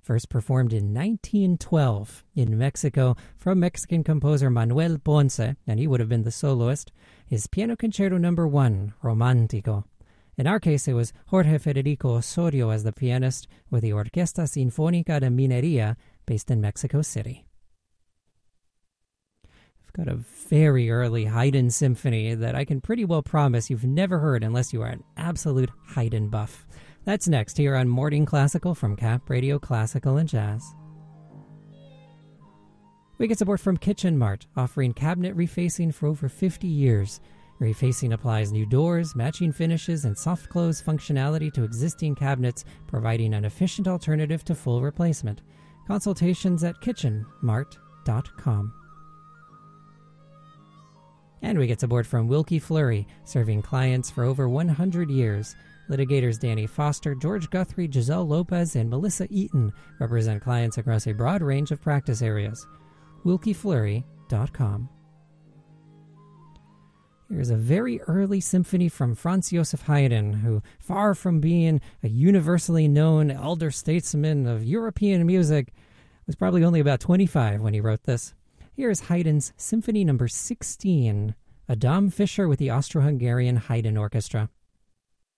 first performed in 1912 in Mexico from Mexican composer Manuel Ponce, and he would have been the soloist, is Piano Concerto No. 1, Romantico. In our case, it was Jorge Federico Osorio as the pianist with the Orquesta Sinfónica de Minería, based in Mexico City. I've got a very early Haydn symphony that I can pretty well promise you've never heard unless you are an absolute Haydn buff. That's next here on Morning Classical from Cap Radio Classical and Jazz. We get support from Kitchen Mart, offering cabinet refacing for over 50 years. Refacing applies new doors, matching finishes, and soft close functionality to existing cabinets, providing an efficient alternative to full replacement. Consultations at kitchenmart.com. And we get support from Wilkie Fleury, serving clients for over 100 years. Litigators Danny Foster, George Guthrie, Giselle Lopez, and Melissa Eaton represent clients across a broad range of practice areas. WilkieFleury.com. Here's a very early symphony from Franz Joseph Haydn, who, far from being a universally known elder statesman of European music, was probably only about 25 when he wrote this. Here's Haydn's Symphony No. 16, Adam Fischer with the Austro-Hungarian Haydn Orchestra.